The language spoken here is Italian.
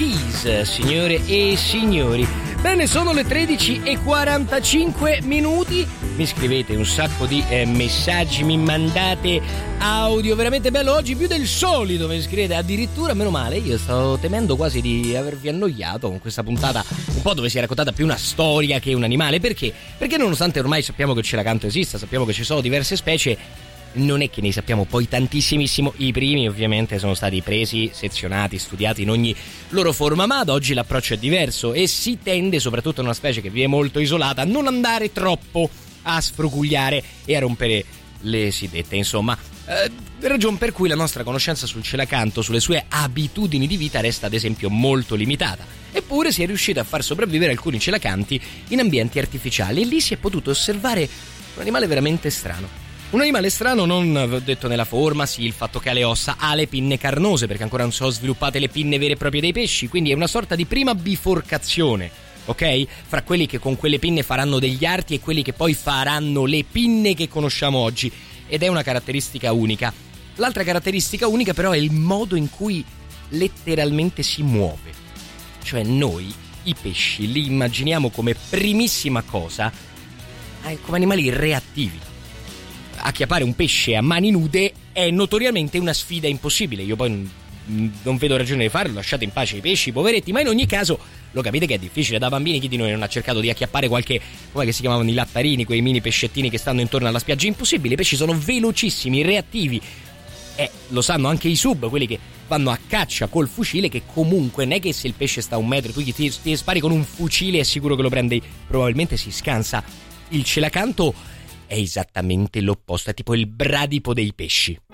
Keys, signore e signori. Bene, sono le 13:45 minuti. Mi scrivete un sacco di messaggi, mi mandate audio veramente bello oggi, più del solito mi scrivete, addirittura. Meno male, io stavo temendo quasi di avervi annoiato con questa puntata un po' dove si è raccontata più una storia che un animale. Perché? Perché nonostante ormai sappiamo che il celacanto esista, sappiamo che ci sono diverse specie, non è che ne sappiamo poi tantissimissimo. I primi ovviamente sono stati presi, sezionati, studiati in ogni loro forma, ma ad oggi l'approccio è diverso e si tende, soprattutto in una specie che vive molto isolata, a non andare troppo a sfrucugliare e a rompere le sidette, insomma. Ragion per cui la nostra conoscenza sul celacanto, sulle sue abitudini di vita, resta ad esempio molto limitata. Eppure si è riuscito a far sopravvivere alcuni celacanti in ambienti artificiali e lì si è potuto osservare un animale veramente strano. Un animale strano, non ho detto nella forma, sì, il fatto che ha le ossa, ha le pinne carnose, perché ancora non sono sviluppate le pinne vere e proprie dei pesci, quindi è una sorta di prima biforcazione, ok? Fra quelli che con quelle pinne faranno degli arti e quelli che poi faranno le pinne che conosciamo oggi, ed è una caratteristica unica. L'altra caratteristica unica però è il modo in cui letteralmente si muove. Cioè noi, i pesci, li immaginiamo come primissima cosa, come animali reattivi. Acchiappare un pesce a mani nude è notoriamente una sfida impossibile. Io poi non vedo ragione di farlo, lasciate in pace i pesci, poveretti, ma in ogni caso lo capite che è difficile. Da bambini chi di noi non ha cercato di acchiappare qualche, come che si chiamavano, i lattarini, quei mini pescettini che stanno intorno alla spiaggia? Impossibile, i pesci sono velocissimi, reattivi, lo sanno anche i sub, quelli che vanno a caccia col fucile, che comunque non è che se il pesce sta a 1 metro tu ti spari con un fucile è sicuro che lo prende, probabilmente si scansa. Il celacanto è esattamente l'opposto, è tipo il bradipo dei pesci.